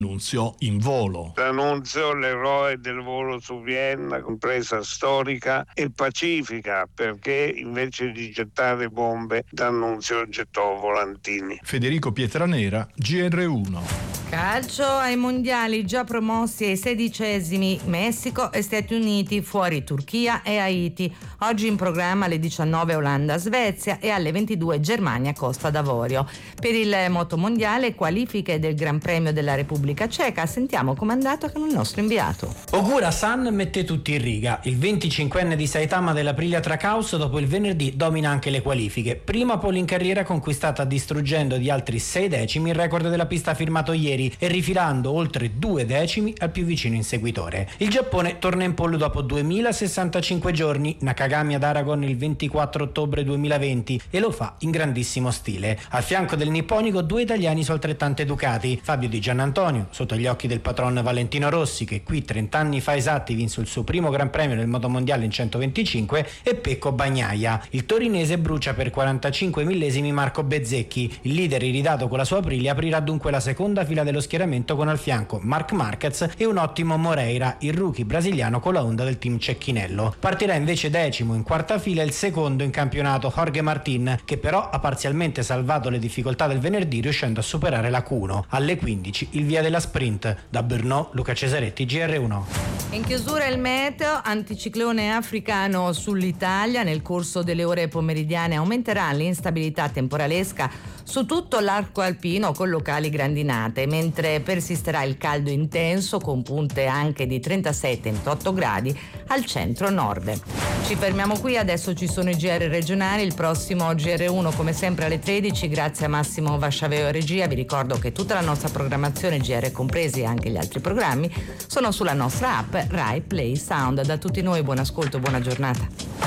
Nunzio in volo. D'Annunzio, l'eroe del volo su Vienna, compresa storica e pacifica, perché invece di gettare bombe, D'Annunzio gettò volantini. Federico Pietranera, GR1. Calcio ai mondiali già promossi ai 16esimi Messico e Stati Uniti, fuori Turchia e Haiti. Oggi in programma alle 19 Olanda-Svezia e alle 22 Germania-Costa d'Avorio. Per il motomondiale qualifiche del Gran Premio della Repubblica Ceca. Sentiamo com'è andato con il nostro inviato. Ogura-san mette tutti in riga. Il 25enne di Saitama dell'Aprilia Trackhouse dopo il venerdì domina anche le qualifiche. Prima pole in carriera conquistata distruggendo di altri 6 decimi il record della pista firmato ieri e rifilando oltre 2 decimi al più vicino inseguitore. Il Giappone torna in pole dopo 2065 giorni, Nakagami ad Aragon il 24 ottobre 2020 e lo fa in grandissimo stile. Al fianco del nipponico 2 italiani su altrettante Ducati, Fabio Di Giannantonio sotto gli occhi del patron Valentino Rossi che qui 30 anni fa esatti vinse il suo primo Gran Premio nel motomondiale in 125 e Pecco Bagnaia. Il torinese brucia per 45 millesimi Marco Bezzecchi. Il leader iridato con la sua Aprilia aprirà dunque la seconda fila dello schieramento con al fianco Marc Marquez e un ottimo Moreira, il rookie brasiliano con la Honda del team Cecchinello. Partirà invece decimo in quarta fila il secondo in campionato Jorge Martin, che però ha parzialmente salvato le difficoltà del venerdì riuscendo a superare la Q1. Alle 15 il via della sprint. Da Brno, Luca Cesaretti, GR1. In chiusura il meteo, anticiclone africano sull'Italia. Nel corso delle ore pomeridiane aumenterà l'instabilità temporalesca su tutto l'arco alpino con locali grandinate, mentre persisterà il caldo intenso con punte anche di 36-38 gradi al centro-nord. Ci fermiamo qui, adesso ci sono i GR regionali, il prossimo GR1 come sempre alle 13, grazie a Massimo Vasciaveo e regia. Vi ricordo che tutta la nostra programmazione, GR compresi e anche gli altri programmi, sono sulla nostra app Rai Play Sound. Da tutti noi buon ascolto, buona giornata.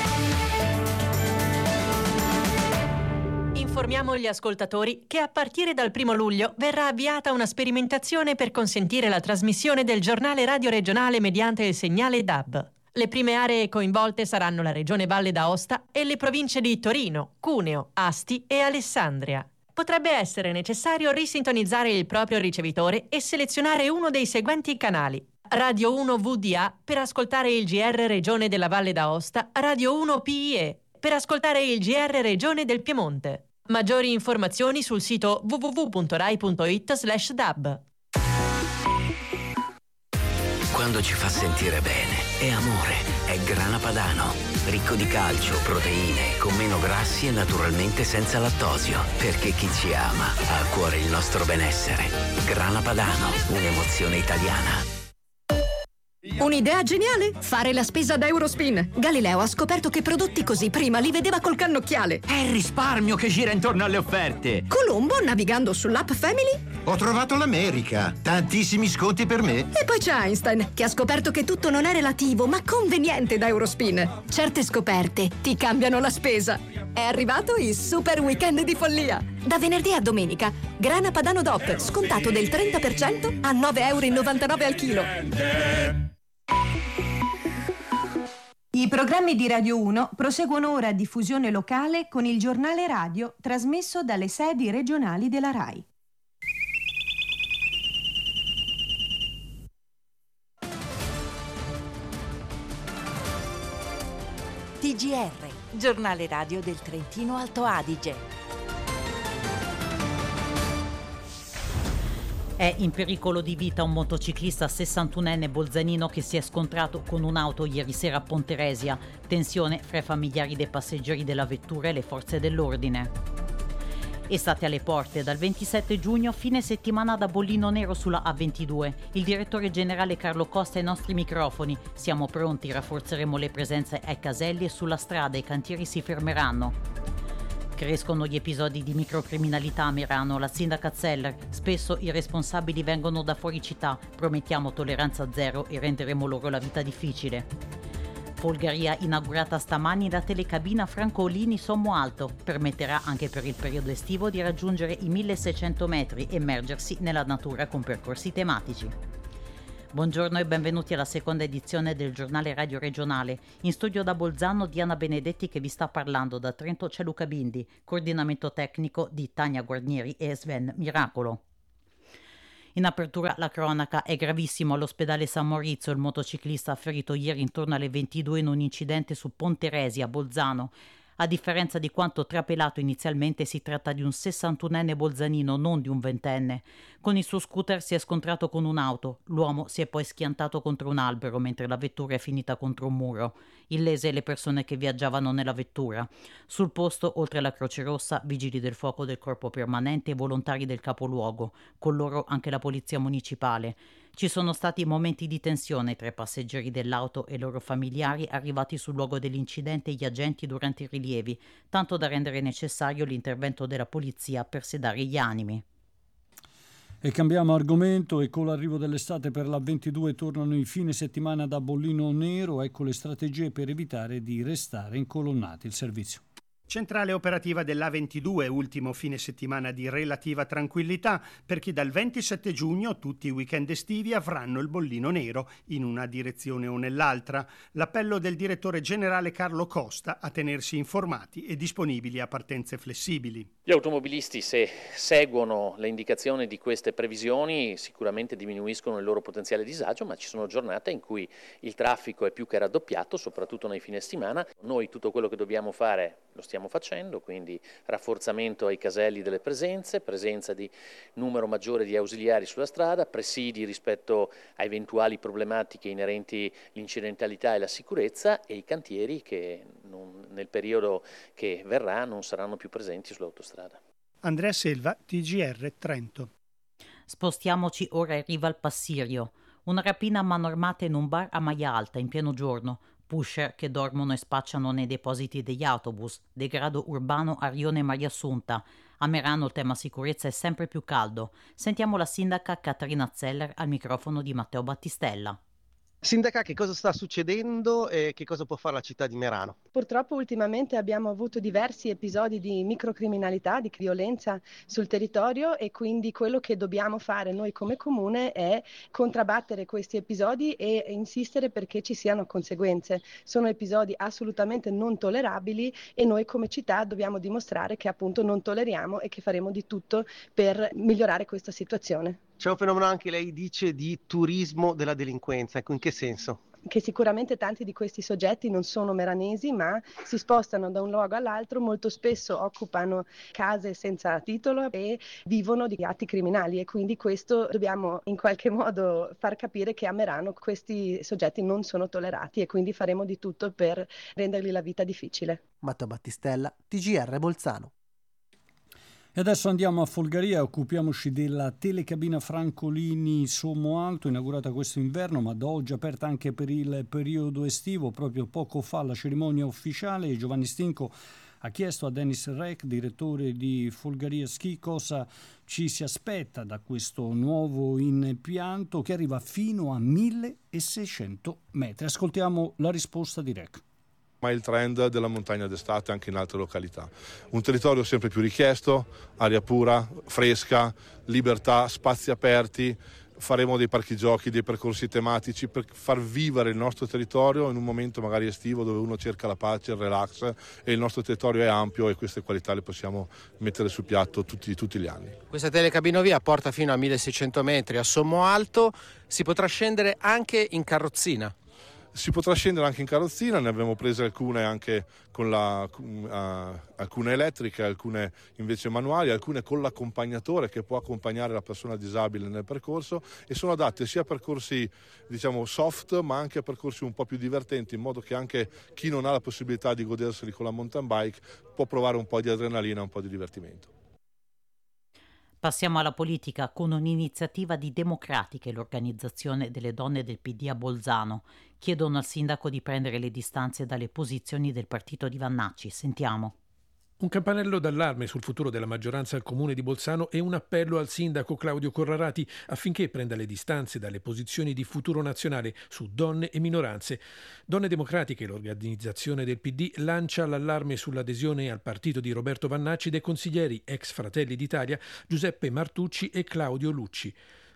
Informiamo gli ascoltatori che a partire dal 1 luglio verrà avviata una sperimentazione per consentire la trasmissione del giornale radio regionale mediante il segnale DAB. Le prime aree coinvolte saranno la Regione Valle d'Aosta e le province di Torino, Cuneo, Asti e Alessandria. Potrebbe essere necessario risintonizzare il proprio ricevitore e selezionare uno dei seguenti canali: Radio 1 VDA per ascoltare il GR Regione della Valle d'Aosta, Radio 1 PIE per ascoltare il GR Regione del Piemonte. Maggiori informazioni sul sito www.rai.it/dab. Quando ci fa sentire bene, è amore, è Grana Padano. Ricco di calcio, proteine, con meno grassi e naturalmente senza lattosio. Perché chi ci ama ha a cuore il nostro benessere. Grana Padano, un'emozione italiana. Un'idea geniale? Fare la spesa da Eurospin. Galileo ha scoperto che prodotti così prima li vedeva col cannocchiale. È il risparmio che gira intorno alle offerte. Colombo, navigando sull'app Family, ho trovato l'America. Tantissimi sconti per me. E poi c'è Einstein, che ha scoperto che tutto non è relativo, ma conveniente da Eurospin. Certe scoperte ti cambiano la spesa. È arrivato il super weekend di follia. Da venerdì a domenica, Grana Padano DOP, scontato del 30% a 9,99 € al chilo. I programmi di Radio 1 proseguono ora a diffusione locale con il giornale radio trasmesso dalle sedi regionali della RAI. TGR, giornale radio del Trentino Alto Adige. È in pericolo di vita un motociclista 61enne bolzanino che si è scontrato con un'auto ieri sera a Ponteresia. Tensione fra i familiari dei passeggeri della vettura e le forze dell'ordine. Estate alle porte, dal 27 giugno fine settimana da bollino nero sulla A22. Il direttore generale Carlo Costa ai nostri microfoni. Siamo pronti, rafforzeremo le presenze ai caselli e sulla strada, i cantieri si fermeranno. Crescono gli episodi di microcriminalità a Merano, la sindaca Zeller. Spesso i responsabili vengono da fuori città. Promettiamo tolleranza zero e renderemo loro la vita difficile. Folgaria inaugurata stamani la telecabina Francolini Sommo Alto. Permetterà anche per il periodo estivo di raggiungere i 1600 metri e immergersi nella natura con percorsi tematici. Buongiorno e benvenuti alla seconda edizione del giornale radio regionale. In studio da Bolzano Diana Benedetti che vi sta parlando, da Trento c'è Luca Bindi, coordinamento tecnico di Tania Guarnieri e Sven Miracolo. In apertura la cronaca: è gravissimo all'ospedale San Maurizio il motociclista ferito ieri intorno alle 22 in un incidente su Ponteresia, Bolzano. A differenza di quanto trapelato inizialmente, si tratta di un 61enne bolzanino, non di un 20enne. Con il suo scooter si è scontrato con un'auto. L'uomo si è poi schiantato contro un albero mentre la vettura è finita contro un muro. Illese le persone che viaggiavano nella vettura. Sul posto, oltre alla Croce Rossa, vigili del fuoco del Corpo Permanente e volontari del capoluogo, con loro anche la polizia municipale. Ci sono stati momenti di tensione tra i passeggeri dell'auto e i loro familiari arrivati sul luogo dell'incidente e gli agenti durante i rilievi, tanto da rendere necessario l'intervento della polizia per sedare gli animi. E cambiamo argomento, e con l'arrivo dell'estate per la 22 tornano i fine settimana da bollino nero. Ecco le strategie per evitare di restare incolonnati. Il servizio. Centrale operativa dell'A22, ultimo fine settimana di relativa tranquillità, perché dal 27 giugno tutti i weekend estivi avranno il bollino nero in una direzione o nell'altra. L'appello del direttore generale Carlo Costa a tenersi informati e disponibili a partenze flessibili. Gli automobilisti, se seguono le indicazioni di queste previsioni, sicuramente diminuiscono il loro potenziale disagio, ma ci sono giornate in cui il traffico è più che raddoppiato, soprattutto nei fine settimana. Noi tutto quello che dobbiamo fare lo stiamo facendo, quindi rafforzamento ai caselli delle presenza di numero maggiore di ausiliari sulla strada, presidi rispetto a eventuali problematiche inerenti all'incidentalità e la sicurezza, e i cantieri che nel periodo che verrà non saranno più presenti sull'autostrada. Andrea Selva, TGR Trento. Spostiamoci ora a Riva al Passirio. Una rapina a mano armata in un bar a Maglia Alta in pieno giorno. Pusher che dormono e spacciano nei depositi degli autobus. Degrado urbano a Rione Maria Assunta. A Merano il tema sicurezza è sempre più caldo. Sentiamo la sindaca Caterina Zeller al microfono di Matteo Battistella. Sindaca, che cosa sta succedendo e che cosa può fare la città di Merano? Purtroppo ultimamente abbiamo avuto diversi episodi di microcriminalità, di violenza sul territorio, e quindi quello che dobbiamo fare noi come comune è contrabbattere questi episodi e insistere perché ci siano conseguenze. Sono episodi assolutamente non tollerabili e noi come città dobbiamo dimostrare che appunto non tolleriamo e che faremo di tutto per migliorare questa situazione. C'è un fenomeno anche, lei dice, di turismo della delinquenza, ecco, in che senso? Che sicuramente tanti di questi soggetti non sono meranesi, ma si spostano da un luogo all'altro, molto spesso occupano case senza titolo e vivono di atti criminali, e quindi questo dobbiamo in qualche modo far capire che a Merano questi soggetti non sono tollerati, e quindi faremo di tutto per rendergli la vita difficile. Matteo Battistella, TGR Bolzano. E adesso andiamo a Folgaria e occupiamoci della telecabina Francolini Sommo Alto, inaugurata questo inverno ma da oggi aperta anche per il periodo estivo. Proprio poco fa la cerimonia ufficiale. Giovanni Stinco ha chiesto a Dennis Rech, direttore di Folgaria Ski, cosa ci si aspetta da questo nuovo impianto che arriva fino a 1600 metri. Ascoltiamo la risposta di Rech. Ma il trend della montagna d'estate anche in altre località. Un territorio sempre più richiesto, aria pura, fresca, libertà, spazi aperti. Faremo dei parchi giochi, dei percorsi tematici per far vivere il nostro territorio in un momento magari estivo dove uno cerca la pace, il relax, e il nostro territorio è ampio e queste qualità le possiamo mettere sul piatto tutti gli anni. Questa telecabinovia porta fino a 1600 metri a Sommo Alto, si potrà scendere anche in carrozzina. Si potrà scendere anche in carrozzina, ne abbiamo prese alcune anche con alcune elettriche, alcune invece manuali, alcune con l'accompagnatore che può accompagnare la persona disabile nel percorso, e sono adatte sia a percorsi diciamo soft ma anche a percorsi un po' più divertenti, in modo che anche chi non ha la possibilità di goderseli con la mountain bike può provare un po' di adrenalina, un po' di divertimento. Passiamo alla politica con un'iniziativa di Democratiche, l'organizzazione delle donne del PD a Bolzano. Chiedono al sindaco di prendere le distanze dalle posizioni del partito di Vannacci. Sentiamo. Un campanello d'allarme sul futuro della maggioranza al comune di Bolzano e un appello al sindaco Claudio Corrarati affinché prenda le distanze dalle posizioni di Futuro Nazionale su donne e minoranze. Donne Democratiche, l'organizzazione del PD, lancia l'allarme sull'adesione al partito di Roberto Vannacci dei consiglieri ex Fratelli d'Italia Giuseppe Martucci e Claudio Lucci.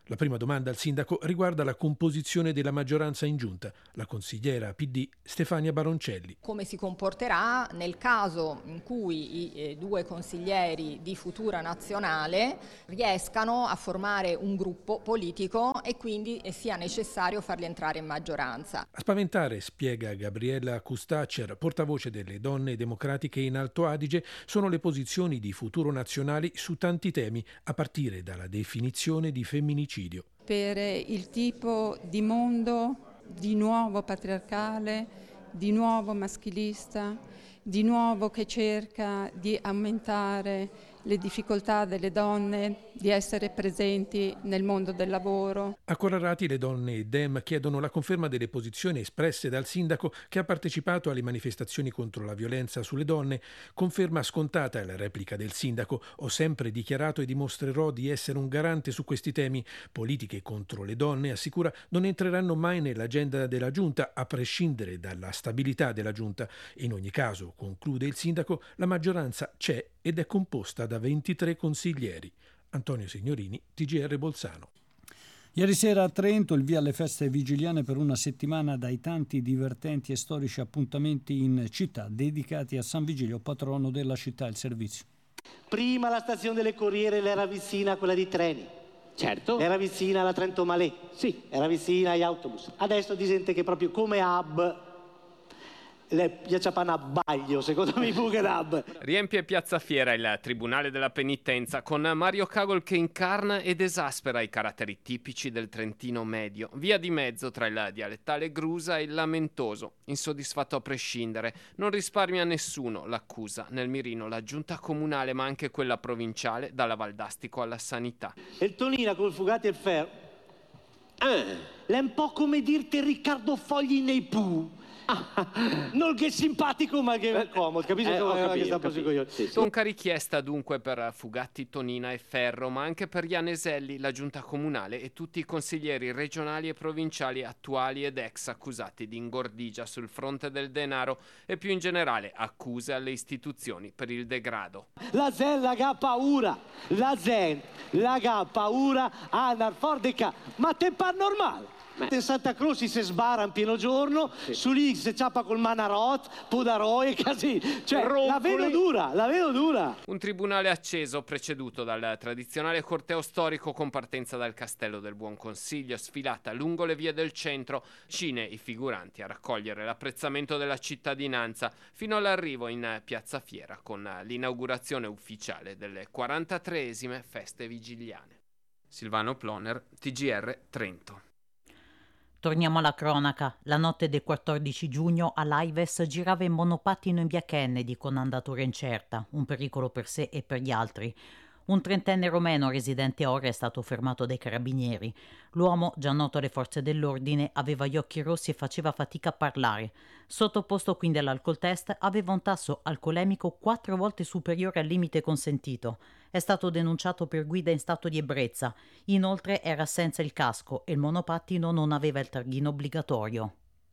La prima domanda al sindaco riguarda la composizione della maggioranza in giunta. La consigliera PD Stefania Baroncelli. Come si comporterà nel caso in cui i due consiglieri di Futura Nazionale riescano a formare un gruppo politico e quindi sia necessario farli entrare in maggioranza. A spaventare, spiega Gabriella Kustacher, portavoce delle donne democratiche in Alto Adige, sono le posizioni di Futuro Nazionale su tanti temi, a partire dalla definizione di femminicidio. Per il tipo di mondo di nuovo patriarcale, di nuovo maschilista, di nuovo che cerca di aumentare le difficoltà delle donne di essere presenti nel mondo del lavoro. A Corrarati le donne Dem chiedono la conferma delle posizioni espresse dal sindaco che ha partecipato alle manifestazioni contro la violenza sulle donne. Conferma scontata è la replica del sindaco: ho sempre dichiarato e dimostrerò di essere un garante su questi temi. Politiche contro le donne, assicura, non entreranno mai nell'agenda della giunta, a prescindere dalla stabilità della giunta. In ogni caso, conclude il sindaco, la maggioranza c'è ed è composta da 23 consiglieri. Antonio Signorini, TGR Bolzano. Ieri sera a Trento il via alle feste vigiliane per una settimana dai tanti divertenti e storici appuntamenti in città dedicati a San Vigilio, patrono della città. Il servizio. Prima la stazione delle Corriere era vicina a quella di treni. Certo. Era vicina alla Trento Malè. Sì. Era vicina agli autobus. Adesso ti sente che proprio come hub le piacciapana a Baglio, secondo me pure hub. Riempie Piazza Fiera il Tribunale della Penitenza con Mario Cagol che incarna ed esaspera i caratteri tipici del trentino medio, via di mezzo tra il dialettale grusa e il lamentoso, insoddisfatto a prescindere, non risparmia nessuno, l'accusa, nel mirino la giunta comunale ma anche quella provinciale, dalla Valdastico alla sanità. E il Tonina col Fugati e il Ferro è un po' come dirti Riccardo Fogli nei Pooh. Non che simpatico ma che comodo, capisci? Tonca richiesta dunque per Fugatti, Tonina e Ferro, ma anche per Ianeselli, la giunta comunale e tutti i consiglieri regionali e provinciali attuali ed ex accusati di ingordigia sul fronte del denaro e più in generale accuse alle istituzioni per il degrado. La Zen la ha paura, a narfordica, ma te par normale. In Santa Croce si sbara in pieno giorno, su lì si ciappa col Manarot, Podarò e così. Cioè, la vedo dura. Un tribunale acceso, preceduto dal tradizionale corteo storico con partenza dal Castello del Buon Consiglio, sfilata lungo le vie del centro, cine i figuranti a raccogliere l'apprezzamento della cittadinanza, fino all'arrivo in Piazza Fiera con l'inaugurazione ufficiale delle 43esime feste vigiliane. Silvano Ploner, TGR Trento. Torniamo alla cronaca. La notte del 14 giugno all'Aives girava in monopattino in via Kennedy con andatura incerta, un pericolo per sé e per gli altri. Un trentenne romeno residente a Ore è stato fermato dai carabinieri. L'uomo, già noto alle forze dell'ordine, aveva gli occhi rossi e faceva fatica a parlare. Sottoposto quindi all'alcol test, aveva un tasso alcolemico 4 volte superiore al limite consentito. È stato denunciato per guida in stato di ebbrezza. Inoltre era senza il casco e il monopattino non aveva il targhino obbligatorio.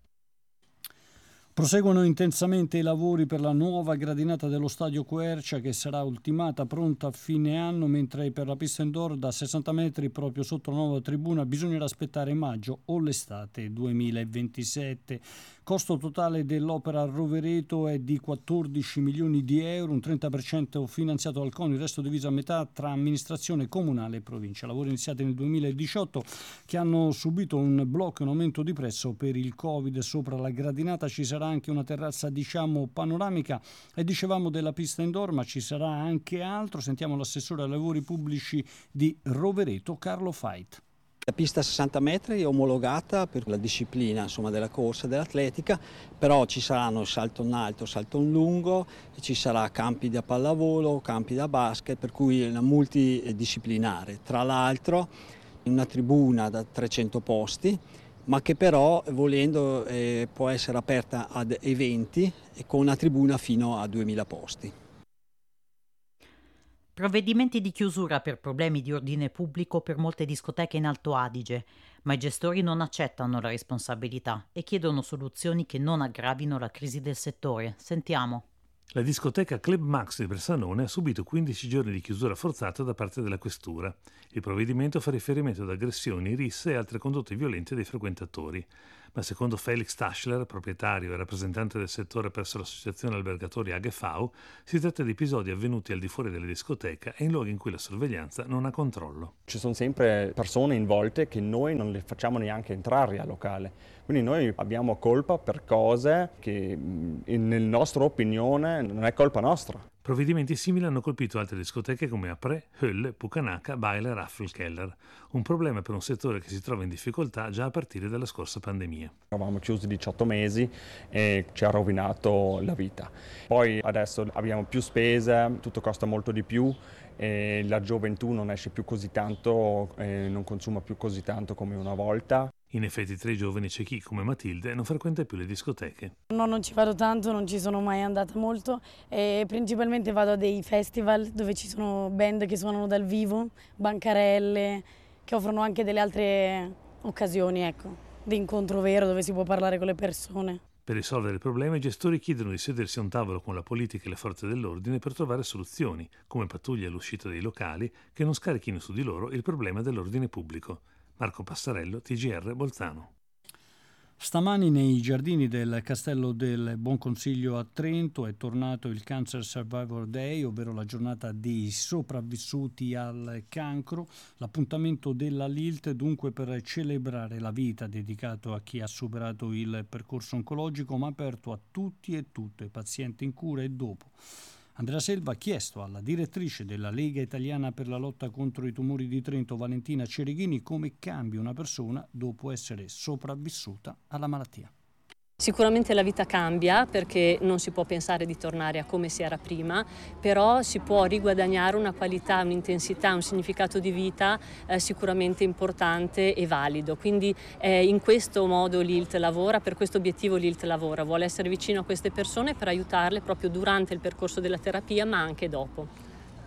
Proseguono intensamente i lavori per la nuova gradinata dello stadio Quercia che sarà ultimata pronta a fine anno, mentre per la pista indoor da 60 metri proprio sotto la nuova tribuna bisognerà aspettare maggio o l'estate 2027. Costo totale dell'opera a Rovereto è di 14 milioni di euro, un 30% finanziato dal CONI, il resto diviso a metà tra amministrazione comunale e provincia. Lavori iniziati nel 2018 che hanno subito un blocco e un aumento di prezzo per il Covid. Sopra la gradinata ci sarà anche una terrazza panoramica e dicevamo della pista indoor, ma ci sarà anche altro. Sentiamo l'assessore ai lavori pubblici di Rovereto, Carlo Fait. La pista 60 metri è omologata per la disciplina della corsa, dell'atletica, però ci saranno salto in alto, salto in lungo, ci sarà campi da pallavolo, campi da basket, per cui è una multidisciplinare. Tra l'altro una tribuna da 300 posti, ma che però volendo può essere aperta ad eventi e con una tribuna fino a 2000 posti. Provvedimenti di chiusura per problemi di ordine pubblico per molte discoteche in Alto Adige, ma i gestori non accettano la responsabilità e chiedono soluzioni che non aggravino la crisi del settore. Sentiamo. La discoteca Club Max di Bressanone ha subito 15 giorni di chiusura forzata da parte della questura. Il provvedimento fa riferimento ad aggressioni, risse e altre condotte violente dei frequentatori. Ma secondo Felix Taschler, proprietario e rappresentante del settore presso l'associazione albergatori AGFAU, si tratta di episodi avvenuti al di fuori della discoteca e in luoghi in cui la sorveglianza non ha controllo. Ci sono sempre persone involte che noi non le facciamo neanche entrare al locale, quindi noi abbiamo colpa per cose che nel nostra opinione non è colpa nostra. Provvedimenti simili hanno colpito altre discoteche come Apres, Hölle, Pucanacca, Bailer, Raffelkeller. Un problema per un settore che si trova in difficoltà già a partire dalla scorsa pandemia. Eravamo chiusi 18 mesi e ci ha rovinato la vita. Poi adesso abbiamo più spese, tutto costa molto di più e la gioventù non esce più così tanto, non consuma più così tanto come una volta. In effetti tra i giovani c'è chi, come Matilde, non frequenta più le discoteche. No, non ci vado tanto, non ci sono mai andata molto e principalmente vado a dei festival dove ci sono band che suonano dal vivo, bancarelle, che offrono anche delle altre occasioni, ecco, di incontro vero dove si può parlare con le persone. Per risolvere il problema i gestori chiedono di sedersi a un tavolo con la politica e le forze dell'ordine per trovare soluzioni, come pattuglie all'uscita dei locali, che non scarichino su di loro il problema dell'ordine pubblico. Marco Passarello, TGR Bolzano. Stamani nei giardini del Castello del Buon Consiglio a Trento è tornato il Cancer Survivor Day, ovvero la giornata dei sopravvissuti al cancro. L'appuntamento della LILT dunque per celebrare la vita, dedicato a chi ha superato il percorso oncologico, ma aperto a tutti e tutte, pazienti in cura e dopo. Andrea Selva ha chiesto alla direttrice della Lega Italiana per la lotta contro i tumori di Trento, Valentina Cereghini, come cambia una persona dopo essere sopravvissuta alla malattia. Sicuramente la vita cambia perché non si può pensare di tornare a come si era prima, però si può riguadagnare una qualità, un'intensità, un significato di vita sicuramente importante e valido. Quindi in questo modo l'ILT lavora, per questo obiettivo l'ILT lavora, vuole essere vicino a queste persone per aiutarle proprio durante il percorso della terapia ma anche dopo.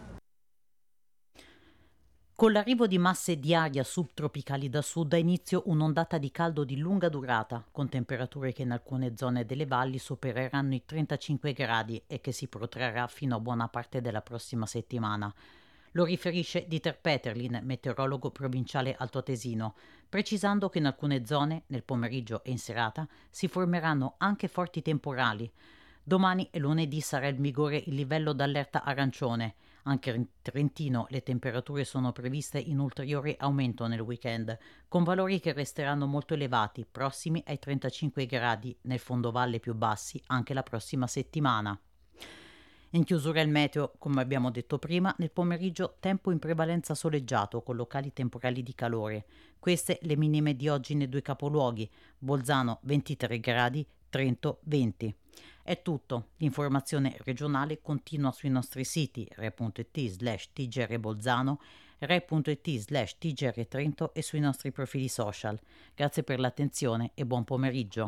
Con l'arrivo di masse di aria subtropicali da sud ha inizio un'ondata di caldo di lunga durata, con temperature che in alcune zone delle valli supereranno i 35 gradi e che si protrarrà fino a buona parte della prossima settimana. Lo riferisce Dieter Peterlin, meteorologo provinciale altoatesino, precisando che in alcune zone, nel pomeriggio e in serata, si formeranno anche forti temporali. Domani e lunedì sarà in vigore il livello d'allerta arancione. Anche in Trentino le temperature sono previste in ulteriore aumento nel weekend, con valori che resteranno molto elevati, prossimi ai 35 gradi nel fondovalle più bassi anche la prossima settimana. In chiusura il meteo, come abbiamo detto prima, nel pomeriggio tempo in prevalenza soleggiato con locali temporali di calore. Queste le minime di oggi nei due capoluoghi, Bolzano 23 gradi, Trento 20. È tutto, l'informazione regionale continua sui nostri siti rai.it/TGR Bolzano, rai.it/TGR Trento e sui nostri profili social. Grazie per l'attenzione e buon pomeriggio.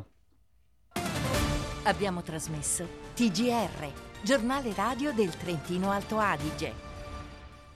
Abbiamo trasmesso TGR, giornale radio del Trentino Alto Adige.